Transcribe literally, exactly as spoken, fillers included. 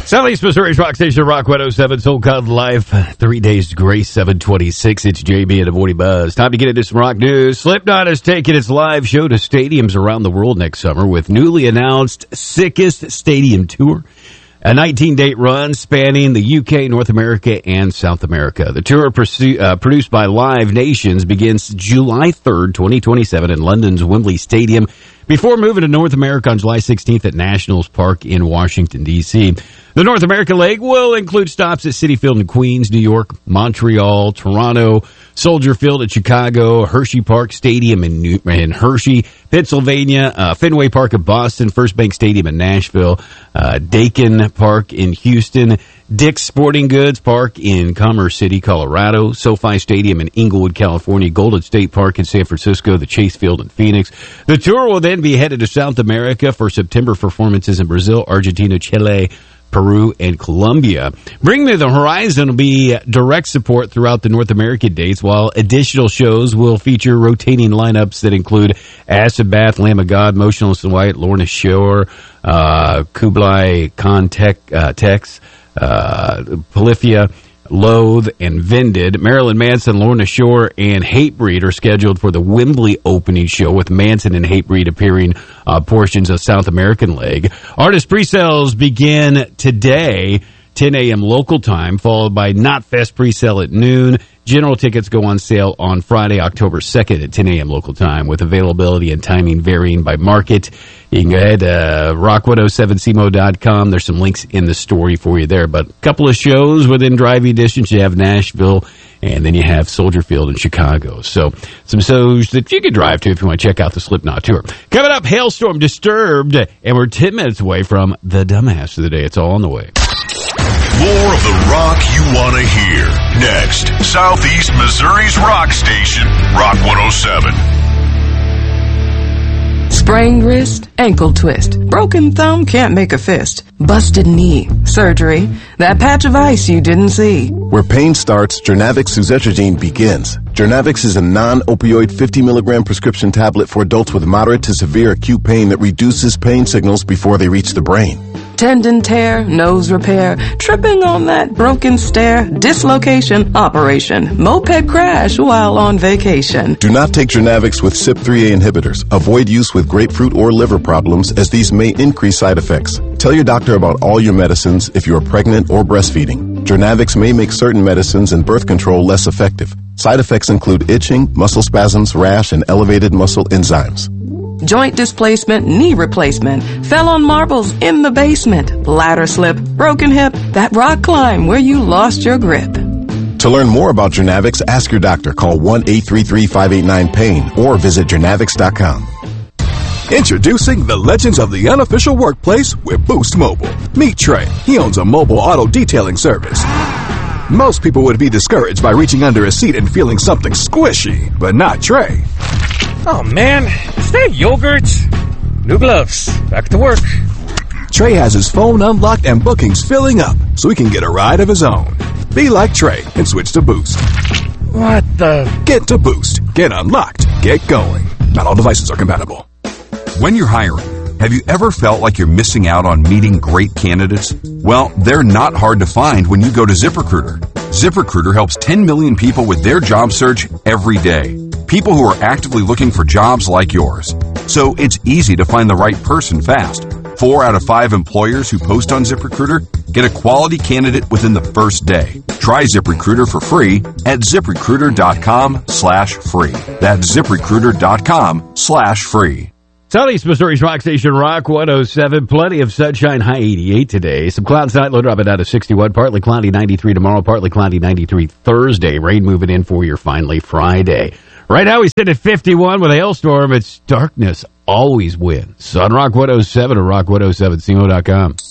Southeast Missouri's Rock Station, Rock one oh seven, Soul Cotton Life. Three days to grace, seven twenty-six. It's J B and the Morning Buzz. Time to get into some rock news. Slipknot has taken its live show to stadiums around the world next summer with newly announced Sickest Stadium Tour. A nineteen-date run spanning the U K, North America, and South America. The tour pursu- uh, produced by Live Nations begins July third, twenty twenty-seven in London's Wembley Stadium before moving to North America on July sixteenth at Nationals Park in Washington, D C The North American leg will include stops at Citi Field in Queens, New York, Montreal, Toronto, Soldier Field at Chicago, Hershey Park Stadium in, New- in Hershey, Pennsylvania, uh, Fenway Park at Boston, First Bank Stadium in Nashville, uh, Dakin Park in Houston, Dick's Sporting Goods Park in Commerce City, Colorado, SoFi Stadium in Inglewood, California, Golden State Park in San Francisco, the Chase Field in Phoenix. The tour will then be headed to South America for September performances in Brazil, Argentina, Chile, Peru, and Colombia. Bring Me the Horizon will be direct support throughout the North American dates, while additional shows will feature rotating lineups that include Acid Bath, Lamb of God, Motionless in White, Lorna Shore, uh, Kublai Khan Tech, uh, Tex, uh, Polyphia, Loathe, and Vended. Marilyn Manson, Lorna Shore, and Hatebreed are scheduled for the Wembley opening show, with Manson and Hatebreed appearing uh, portions of South American leg. Artist pre-sales begin today, ten a.m. local time, followed by Knotfest pre-sale at noon. General tickets go on sale on Friday, October second at ten a.m. local time, with availability and timing varying by market. You can go ahead to uh, rock one oh seven c m o dot com. There's some links in the story for you there. But a couple of shows within driving distance. You have Nashville, and then you have Soldier Field in Chicago. So some shows that you can drive to if you want to check out the Slipknot tour. Coming up, Hailstorm, Disturbed, and we're ten minutes away from the Dumbass of the Day. It's all on the way. More of the rock you want to hear. Next, Southeast Missouri's rock station, Rock one oh seven. Sprained wrist, ankle twist, broken thumb, can't make a fist, busted knee, surgery, that patch of ice you didn't see. Where pain starts, Jernavix suzetrigine begins. Jernavix is a non-opioid fifty milligram prescription tablet for adults with moderate to severe acute pain that reduces pain signals before they reach the brain. Tendon tear, nose repair, tripping on that broken stair, dislocation, operation, moped crash while on vacation. Do not take Jernavix with C Y P three A inhibitors. Avoid use with grapefruit or liver problems, as these may increase side effects. Tell your doctor about all your medicines if you are pregnant or breastfeeding. Jernavix may make certain medicines and birth control less effective. Side effects include itching, muscle spasms, rash, and elevated muscle enzymes. Joint displacement, knee replacement, fell on marbles in the basement, ladder slip, broken hip, that rock climb where you lost your grip. To learn more about Jernavix, ask your doctor. Call one eight three three, five eight nine, pain or visit jernavix dot com. Introducing the legends of the unofficial workplace with Boost Mobile. Meet Trey. He owns a mobile auto detailing service. Most people would be discouraged by reaching under a seat and feeling something squishy, but not Trey. Oh man, is that yogurt? New gloves. Back to work. Trey has his phone unlocked and bookings filling up, so he can get a ride of his own. Be like Trey and switch to Boost. What the? Get to Boost. Get unlocked. Get going. Not all devices are compatible. When you're hiring, have you ever felt like you're missing out on meeting great candidates? Well, they're not hard to find when you go to ZipRecruiter. ZipRecruiter helps ten million people with their job search every day. People who are actively looking for jobs like yours. So it's easy to find the right person fast. Four out of five employers who post on ZipRecruiter get a quality candidate within the first day. Try ZipRecruiter for free at ZipRecruiter.com slash free. That's ZipRecruiter.com slash free. Southeast Missouri's Rock Station, Rock one oh seven. Plenty of sunshine, high eighty-eight today. Some clouds tonight, low dropping down to sixty-one. Partly cloudy, ninety-three tomorrow. Partly cloudy, ninety-three Thursday. Rain moving in for your finally Friday. Right now we sit at fifty-one with a hailstorm. It's darkness always wins. On Rock one oh seven or rock one oh seven c m o dot com.